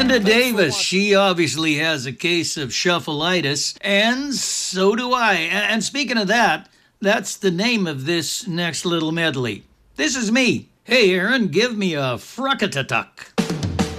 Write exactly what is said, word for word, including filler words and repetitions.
Amanda Davis, she obviously has a case of shuffleitis, and so do I. And speaking of that, that's the name of this next little medley. This is me. Hey, Aaron, give me a fruckatatuck.